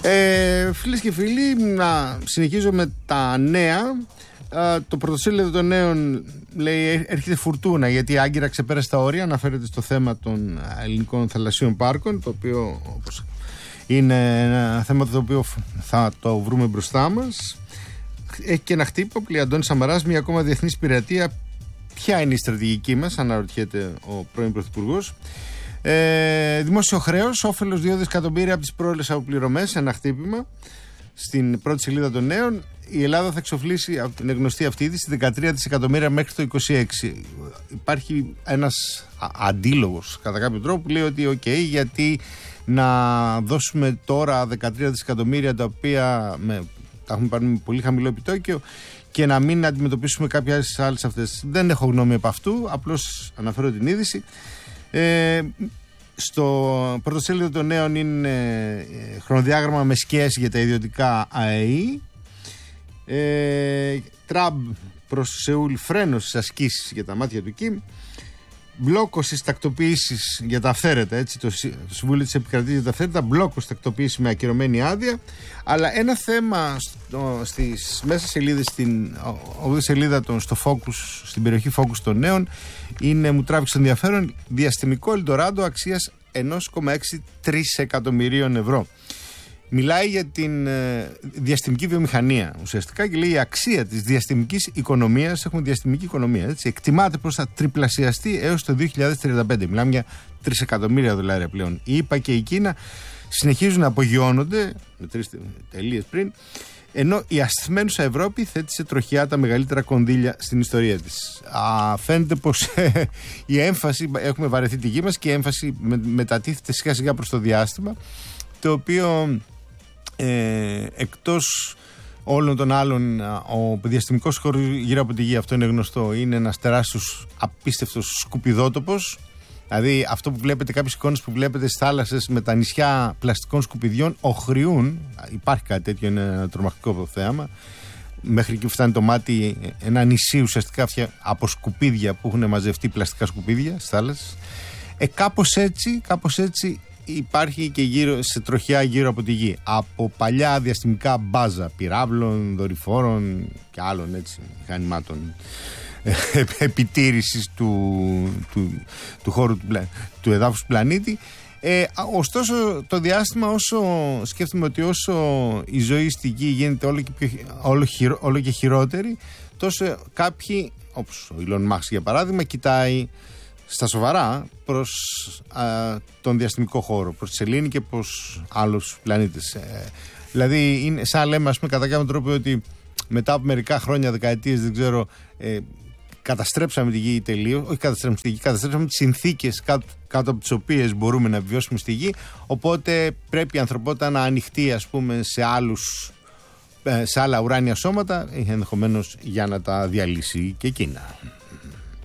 Φίλες και φίλοι, να συνεχίζω με τα νέα. Το πρωτοσέλιδο των νέων λέει έρχεται φουρτούνα γιατί η Άγκυρα ξεπέρασε τα όρια. Αναφέρεται στο θέμα των ελληνικών θαλασσίων πάρκων, το οποίο όπως είναι ένα θέμα το οποίο θα το βρούμε μπροστά μας. Έχει και ένα χτύπο, Αντώνης Σαμαράς, μια ακόμα διεθνής πειρατεία. Ποια είναι η στρατηγική μας, αναρωτιέται ο πρώην Πρωθυπουργός. Δημόσιο χρέος, όφελος 2 δισεκατομμύρια από τις πρόειλες αποπληρωμές, ένα χτύπημα. Στην πρώτη σελίδα των νέων, η Ελλάδα θα εξοφλήσει, είναι γνωστή αυτή η είδηση, 13 δισεκατομμύρια μέχρι το 26. Υπάρχει ένας αντίλογος κατά κάποιο τρόπο που λέει ότι γιατί να δώσουμε τώρα 13 δισεκατομμύρια τα οποία τα έχουμε πάρει με πολύ χαμηλό επιτόκιο και να μην αντιμετωπίσουμε κάποιες άλλες αυτές. Δεν έχω γνώμη από αυτού, απλώς αναφέρω την είδηση. Στο πρωτοσέλιδο των νέων είναι χρονοδιάγραμμα με σκιές για τα ιδιωτικά ΑΕΗ. Τραμπ προς Σεούλ, φρένος στις ασκήσεις για τα μάτια του Κιμ. Μπλόκο στις τακτοποιήσεις για τα αυθαίρετα, έτσι, το Συμβούλιο της Επικρατείας για τα αυθαίρετα, μπλόκο στις τακτοποιήσεις με ακυρωμένη άδεια. Αλλά ένα θέμα στις μέσα σελίδες, στην 8η σελίδα στο Focus, στην περιοχή Focus των νέων, μου τράβηξε το ενδιαφέρον, διαστημικό Ελντοράντο αξίας 1,6 τρισεκατομμυρίων ευρώ. Μιλάει για την διαστημική βιομηχανία ουσιαστικά και λέει η αξία της διαστημικής οικονομίας, έχουμε διαστημική οικονομία, έτσι, εκτιμάται πως θα τριπλασιαστεί έως το 2035. Μιλάμε για $3 εκατομμύρια πλέον. Η ΗΠΑ και η Κίνα συνεχίζουν να απογειώνονται, με 3 τελείες πριν, ενώ η ασθμένουσα Ευρώπη θέτει σε τροχιά τα μεγαλύτερα κονδύλια στην ιστορία της. Φαίνεται πως η έμφαση, έχουμε βαρεθεί τη γη μας και η έμφαση μετατίθεται σιγά σιγά προς το διάστημα, το οποίο εκτός όλων των άλλων, ο διαστημικός χώρος γύρω από τη γη, αυτό είναι γνωστό, είναι ένας τεράστιος απίστευτος σκουπιδότοπος. Δηλαδή αυτό που βλέπετε, κάποιες εικόνες που βλέπετε στις θάλασσες με τα νησιά πλαστικών σκουπιδιών οχριούν. Υπάρχει κάτι τέτοιο, είναι ένα τρομακτικό θέαμα. Μέχρι εκεί φτάνει το μάτι, ένα νησί ουσιαστικά από σκουπίδια που έχουν μαζευτεί, πλαστικά σκουπίδια στις θάλασσες. Κάπως έτσι υπάρχει και σε τροχιά γύρω από τη γη. Από παλιά διαστημικά μπάζα πυράβλων, δορυφόρων και άλλων έτσι μηχανημάτων επιτήρησης του χώρου του εδάφους του πλανήτη. Ωστόσο το διάστημα, σκέφτομαι ότι όσο η ζωή στη γη γίνεται όλο και χειρότερη, τόσο κάποιοι, όπως ο Elon Musk για παράδειγμα, κοιτάει στα σοβαρά προς τον διαστημικό χώρο, προς τη σελήνη και προς άλλους πλανήτες. Δηλαδή είναι σαν λέμε, ας πούμε, κατά κάποιο τρόπο ότι μετά από μερικά χρόνια, δεκαετίες, δεν ξέρω, καταστρέψαμε τη γη τελείως. Όχι καταστρέψαμε τη γη, καταστρέψαμε τις συνθήκες κάτω από τις οποίες μπορούμε να βιώσουμε στη γη. Οπότε πρέπει η ανθρωπότητα να ανοιχτεί, ας πούμε, σε άλλα ουράνια σώματα, ενδεχομένως για να τα διαλύσει και εκείνα.